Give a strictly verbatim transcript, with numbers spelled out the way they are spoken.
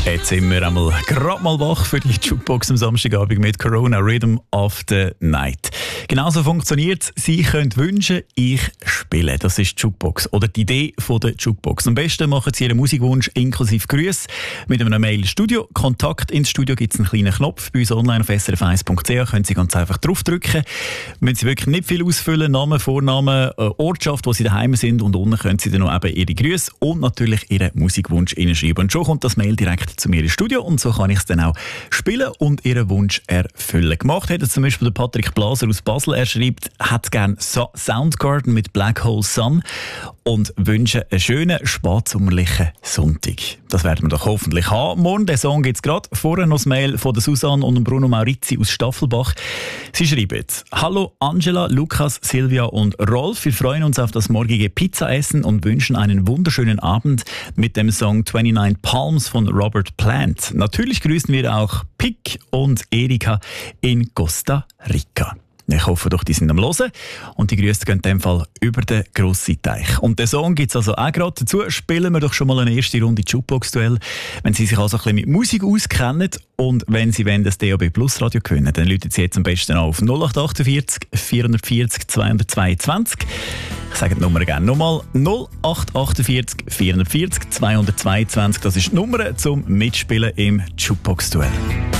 Jetzt sind wir einmal gerade mal wach für die Jukebox am Samstagabend mit Corona Rhythm of the Night. Genauso funktioniert es. Sie können wünschen, ich spiele. Das ist die Jukebox oder die Idee von der Jukebox. Am besten machen Sie Ihren Musikwunsch inklusive Grüße mit einem Mail ins Studio. Kontakt ins Studio gibt es einen kleinen Knopf. Bei uns online auf s r f eins punkt c h können Sie ganz einfach draufdrücken. Müssen Sie wirklich nicht viel ausfüllen. Namen, Vornamen, Ortschaft, wo Sie daheim sind, und unten können Sie dann noch eben Ihre Grüße und natürlich Ihren Musikwunsch hineinschreiben. Und schon kommt das Mail direkt zu mir ins Studio und so kann ich es dann auch spielen und Ihren Wunsch erfüllen. Gemacht hat es zum Beispiel der Patrick Blaser aus Basel. Er schreibt, hat gerne so- Soundgarden mit Black Hole Sun und wünsche einen schönen, spätsommerlichen Sonntag. Das werden wir doch hoffentlich haben. Morgen, den Song gibt es gerade. Vorher noch das Mail von der Susanne und Bruno Maurizi aus Staffelbach. Sie schreiben, hallo Angela, Lukas, Silvia und Rolf. Wir freuen uns auf das morgige Pizzaessen und wünschen einen wunderschönen Abend mit dem Song neunundzwanzig Palms von Robert Plant. Natürlich grüßen wir auch Pick und Erika in Costa Rica. Ich hoffe doch, die sind am Hören und die Grüße gehen in dem Fall über den grossen Teich. Und den Song gibt es also auch gerade. Dazu spielen wir doch schon mal eine erste Runde Jukebox-Duell. Wenn Sie sich also ein bisschen mit Musik auskennen und wenn Sie wollen, das D A B Plus Radio gewinnen, dann läuten Sie jetzt am besten auf null acht achtundvierzig vierhundertvierzig zweihundertzweiundzwanzig. Ich sage die Nummer gerne nochmal. null acht achtundvierzig vierhundertvierzig zweihundertzweiundzwanzig. Das ist die Nummer zum Mitspielen im Jukebox-Duell.